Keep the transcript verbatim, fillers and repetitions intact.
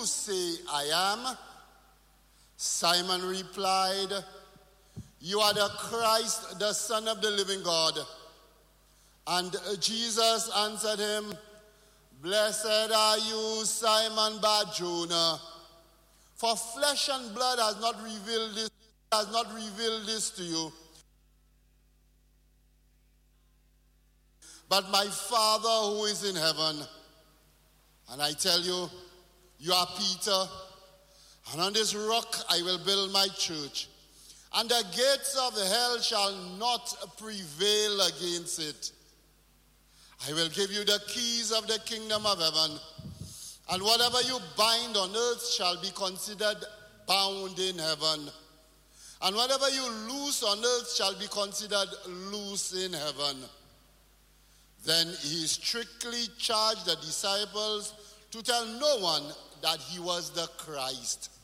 say I am? Simon replied, You are the Christ, the Son of the living God. And Jesus answered him, Blessed are you, Simon Bar-Jonah, for flesh and blood has not revealed this, has not revealed this to you, but my Father who is in heaven. And I tell you, you are Peter, and on this rock I will build my church, and the gates of hell shall not prevail against it. I will give you the keys of the kingdom of heaven, and whatever you bind on earth shall be considered bound in heaven, and whatever you loose on earth shall be considered loose in heaven. Then he strictly charged the disciples to tell no one that he was the Christ.